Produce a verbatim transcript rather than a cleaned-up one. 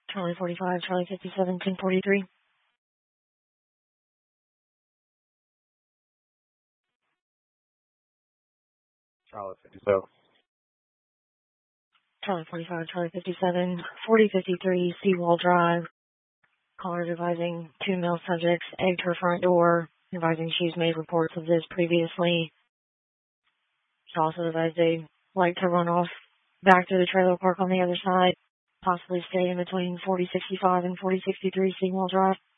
Charlie forty-five, Charlie fifty-seven, ten forty-three. Charlie fifty-seven. Charlie forty-five, Charlie fifty-seven, forty fifty-three, Seawall Drive. Caller advising two male subjects egged her front door, advising she's made reports of this previously. She also advised they like to run off back to the trailer park on the other side, possibly stay in between forty sixty-five and forty sixty-three Seawall Drive.